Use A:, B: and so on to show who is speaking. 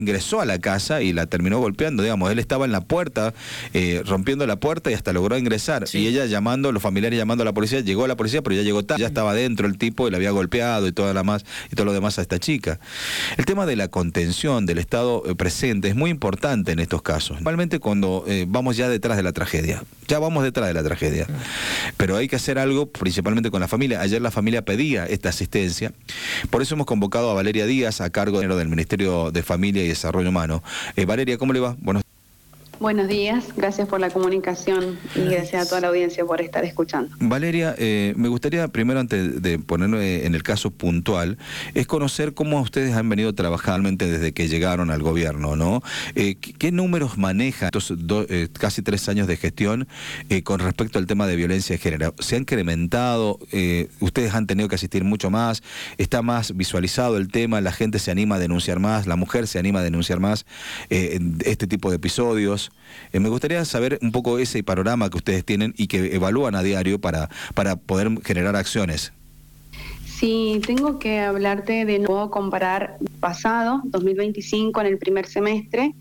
A: ingresó a la casa y la terminó golpeando, digamos, él estaba en la puerta, rompiendo la puerta y hasta logró ingresar, y ella llamando, los familiares llamando a la policía, llegó a la policía, pero ya llegó tarde, ya estaba dentro el tipo y la había golpeado y todo lo demás a esta chica. El tema de la contención del Estado presente es muy importante en estos casos, principalmente cuando vamos ya detrás de la tragedia, pero hay que hacer algo principalmente con la familia. Ayer la familia pedía esta asistencia, por eso hemos convocado a Valeria Díaz, a cargo del Ministerio de Familia y Desarrollo Humano. Valeria, ¿cómo le va?
B: Buenos días, gracias por la comunicación y gracias a toda la audiencia por estar escuchando.
A: Valeria, me gustaría primero, antes de ponerme en el caso puntual, es conocer cómo ustedes han venido trabajando desde que llegaron al gobierno, ¿no? ¿Qué números manejan estos casi 3 años de gestión con respecto al tema de violencia de género? ¿Se ha incrementado? ¿Ustedes han tenido que asistir mucho más? ¿Está más visualizado el tema? ¿La gente se anima a denunciar más? ¿La mujer se anima a denunciar más este tipo de episodios? Me gustaría saber un poco ese panorama que ustedes tienen y que evalúan a diario para poder generar acciones.
B: Sí, tengo que hablarte de nuevo, comparar pasado, 2025, en el primer semestre,